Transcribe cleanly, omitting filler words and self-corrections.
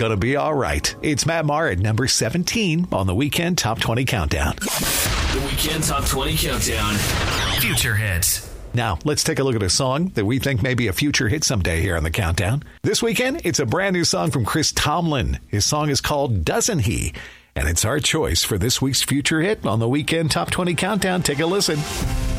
gonna be all right. It's Matt Maher at number 17 on the Weekend Top 20 Countdown. The Weekend Top 20 Countdown. Future hits. Now, let's take a look at a song that we think may be a future hit someday here on the Countdown. This weekend, it's a brand new song from Chris Tomlin. His song is called Doesn't He? And it's our choice for this week's future hit on the Weekend Top 20 Countdown. Take a listen.